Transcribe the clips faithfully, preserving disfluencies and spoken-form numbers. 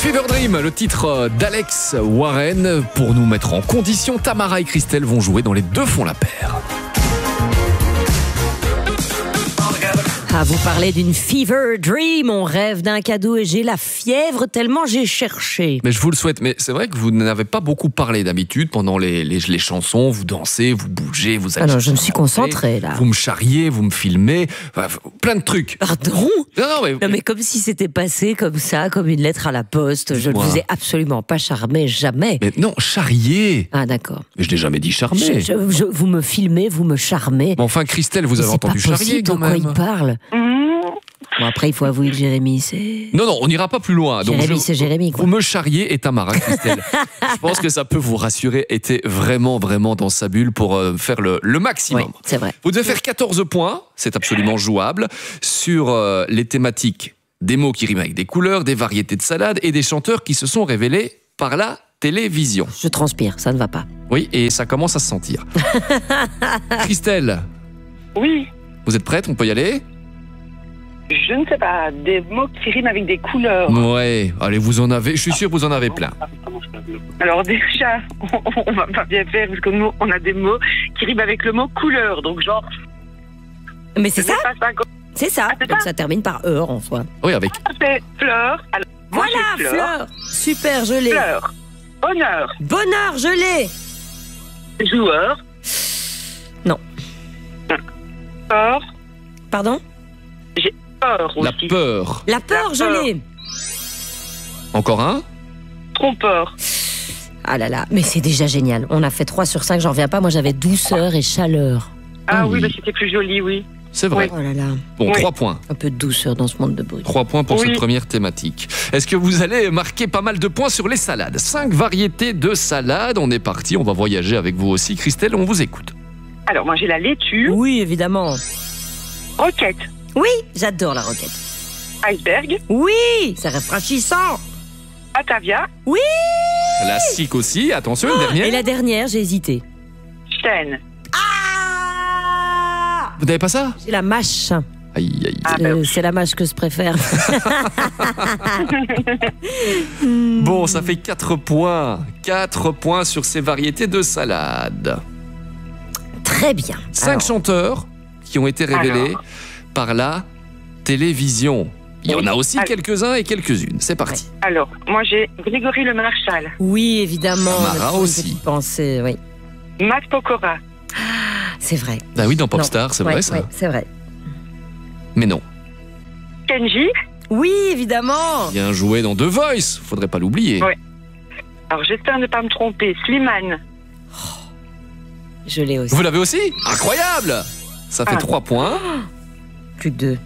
Fever Dream, le titre d'Alex Warren. Pour nous mettre en condition, Tamara et Christelle vont jouer dans Les Deux font la paire. Ah, vous parlez d'une fever dream, on rêve d'un cadeau et j'ai la fièvre tellement j'ai cherché. Mais je vous le souhaite, mais c'est vrai que vous n'avez pas beaucoup parlé d'habitude pendant les, les, les chansons, vous dansez, vous bougez, vous allez... Ah non, je me suis concentrée là. Vous me charriez, vous me filmez, enfin, plein de trucs. Pardon ? Non, non, mais... Non mais comme si c'était passé comme ça, comme une lettre à la poste, je ne vous ai absolument pas charmé, jamais. Mais non, charrier. Ah d'accord. Mais je n'ai jamais dit charmer. Je, je, je, vous me filmez, vous me charmez. Mais enfin Christelle, vous mais avez entendu charrier quand même. De quoi il parle ? Bon, après, il faut avouer que Jérémy, c'est... Non, non, on n'ira pas plus loin. Donc Jérémy, je... c'est Jérémy, quoi. Vous me charriez et Tamara, Christelle. Je pense que ça peut vous rassurer. Était vraiment, vraiment dans sa bulle pour euh, faire le, le maximum. Oui, c'est vrai. Vous devez faire quatorze points. C'est absolument jouable. Sur euh, les thématiques des mots qui riment avec des couleurs, des variétés de salades et des chanteurs qui se sont révélés par la télévision. Je transpire, ça ne va pas. Oui, et ça commence à se sentir. Christelle. Oui. Vous êtes prête ? On peut y aller ? Je ne sais pas, des mots qui riment avec des couleurs. Ouais, allez, vous en avez, je suis sûr que vous en avez plein. Alors déjà, on, on va pas bien faire parce que nous, on a des mots qui riment avec le mot couleur. Donc genre... Mais c'est ça, ça c'est ça. Ah, c'est donc ça. ça termine par heure en soi. Oui, avec... C'est fleur. Alors, moi, Voilà, j'ai fleur. Super, je l'ai. Fleur. Honneur. Bonheur, je l'ai. Joueur. Non. Peur. Pardon ? J'ai peur aussi. La peur. La peur, La je peur. l'ai. Encore un ? Trompeur. Ah là là, mais c'est déjà génial. On a fait trois sur cinq, j'en reviens pas. Moi, j'avais douceur et chaleur. Ah Ah oui, oui. bah, c'était plus joli, oui. C'est vrai. Oh là là, Bon, Oui. trois points. un peu de douceur dans ce monde de bruit. Trois points pour Oui. cette première thématique. Est-ce que vous allez marquer pas mal de points sur les salades ? Cinq variétés de salades. On est parti, on va voyager avec vous aussi. Christelle, on vous écoute. Alors, moi, j'ai la laitue. Oui, évidemment. Roquette. Oui, j'adore la roquette. Iceberg. Oui, c'est rafraîchissant. Batavia. Classique aussi. Attention, une dernière. Et la dernière, j'ai hésité. Chêne. Ah, Vous n'avez pas ça ? j'ai la mâche. Aïe, aïe. Ah, Euh, ben, c'est la mâche que je préfère. Bon, ça fait quatre points. Quatre points sur ces variétés de salades. Très bien. Cinq Alors, chanteurs qui ont été révélés Alors. par la télévision. Il y en a aussi Alors. quelques-uns et quelques-unes. C'est parti. Alors, moi, j'ai Grégory Le Marchal. oui, évidemment. Tamara notre aussi. petite pensée, oui. Matt Pokora. C'est vrai. Bah oui, dans Non. Popstar, c'est Ouais, vrai ça. ouais, c'est vrai. Mais non. Kenji. Oui, évidemment. Bien joué dans The Voice. Faudrait pas l'oublier. Ouais. Alors, j'espère ne pas me tromper. Slimane. Je l'ai aussi. Vous l'avez aussi ? Incroyable ! Ça fait Ah. trois points. Plus que deux.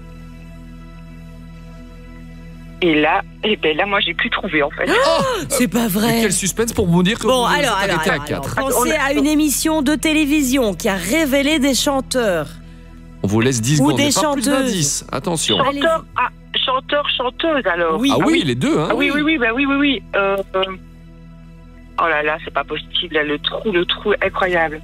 Et là, eh ben là, moi, j'ai pu trouver, en fait. Oh, C'est pas mais vrai. quel suspense pour vous dire que Bon, vous alors, êtes alors, arrêté alors, à quatre. alors, pensez à une émission de télévision qui a révélé des chanteurs. On vous laisse dix Ou secondes. des mais pas plus chanteuses. d'indices. Attention. Chanteur, ah, chanteur, chanteuse, alors. Oui. Ah oui, les deux, hein. Ah oui, oui, oui, bah oui, oui, oui. Euh, euh, Oh là là, c'est pas possible, là, le trou, le trou, incroyable.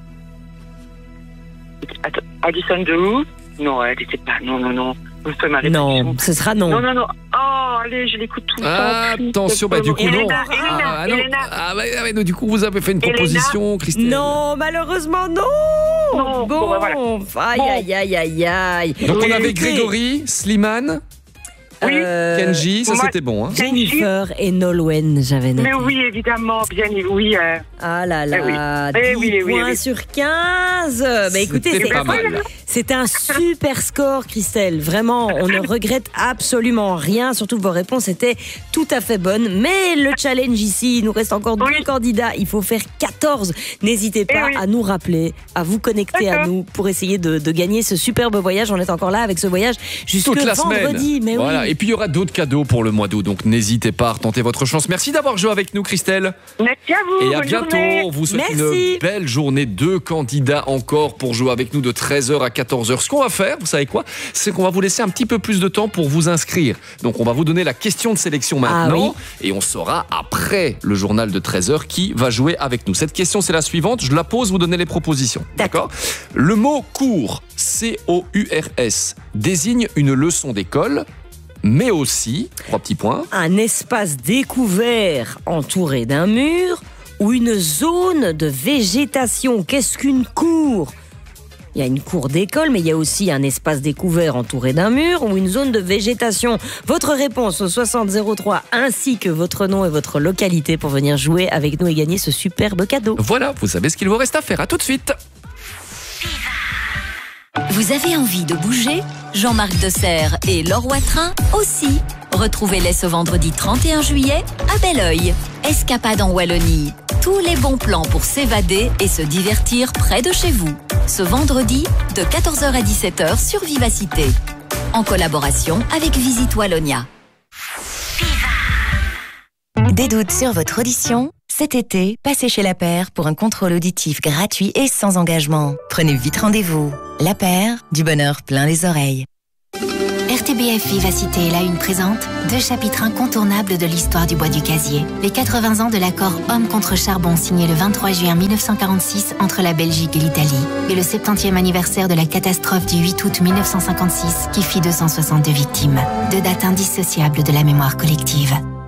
Attends, Addison de où? Non, elle était pas, non, non, non. Vous pouvez m'arrêter. Non, ce sera non. Non, non, non. Oh, allez, je l'écoute tout le temps. plus, Attention, bah du coup, non. Elena, Elena, Ah, non. Elena. Ah, bah, ah, mais du coup, vous avez fait une Elena. proposition, Christelle. Non, malheureusement, non. Non, Bon, bon, bah, voilà. aïe, Bon. aïe, aïe, aïe, aïe. Donc, on Oui, avait ok. Grégory, Slimane, Oui. Euh, Kenji, ça moi- c'était bon, hein. Jennifer et Nolwenn, j'avais noté. Mais oui, évidemment, bien, oui. euh, Ah là là, Eh oui. Eh dix oui, eh oui, points eh oui. sur quinze. Bah écoutez, C'était c'est pas mal. c'est un super score, Christelle. Vraiment, on ne regrette absolument rien. Surtout que vos réponses étaient tout à fait bonnes. Mais le challenge ici, il nous reste encore deux Oui. candidats. Il faut faire quatorze. N'hésitez pas Eh oui. à nous rappeler, à vous connecter à D'accord. nous pour essayer de, de gagner ce superbe voyage. On est encore là avec ce voyage jusque Toute la vendredi. semaine. Mais voilà. oui. Et puis il y aura d'autres cadeaux pour le mois d'août, donc n'hésitez pas à retenter votre chance. Merci d'avoir joué avec nous, Christelle. Merci à vous. Et à bonne bientôt. journée. On vous souhaite Merci. une belle journée. Deux candidats encore pour jouer avec nous de treize heures à quatorze heures. Ce qu'on va faire, vous savez quoi? C'est qu'on va vous laisser un petit peu plus de temps pour vous inscrire. Donc on va vous donner la question de sélection maintenant. Ah Et on saura après le journal de treize heures qui va jouer avec nous. Cette question, c'est la suivante. Je la pose, vous donnez les propositions. D'accord. Le mot cours, C O U R S, désigne une leçon d'école, mais aussi, trois petits points. Un espace découvert entouré d'un mur ou une zone de végétation. Qu'est-ce qu'une cour ? Il y a une cour d'école, mais il y a aussi un espace découvert entouré d'un mur ou une zone de végétation. Votre réponse au soixante zéro trois ainsi que votre nom et votre localité pour venir jouer avec nous et gagner ce superbe cadeau. Voilà, vous savez ce qu'il vous reste à faire. À tout de suite. Vous avez envie de bouger ? Jean-Marc Desserre et Laure Watrin aussi. Retrouvez-les ce vendredi trente et un juillet à Belleuil. Escapade en Wallonie. Tous les bons plans pour s'évader et se divertir près de chez vous. Ce vendredi, de quatorze heures à dix-sept heures sur Vivacité. En collaboration avec Visite Wallonia. Des doutes sur votre audition ? Cet été, passez chez La Paire pour un contrôle auditif gratuit et sans engagement. Prenez vite rendez-vous. La Paire, du bonheur plein les oreilles. R T B F Vivacité est la une présente, deux chapitres incontournables de l'histoire du bois du casier. Les quatre-vingts ans de l'accord Homme contre charbon signé le vingt-trois juin mille neuf cent quarante-six entre la Belgique et l'Italie. Et le septantième anniversaire de la catastrophe du huit août mille neuf cent cinquante-six qui fit deux cent soixante-deux victimes. Deux dates indissociables de la mémoire collective.